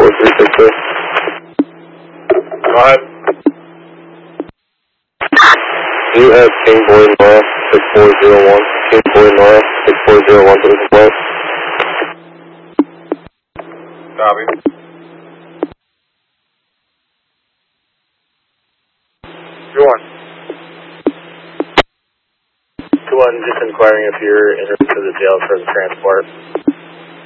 4362. Go ahead. You have King Boy Nora 6401. King Boy Nora 6401 to the display. Copy. 2-1. 2-1, just inquiring if you're entered to the jail for the transport.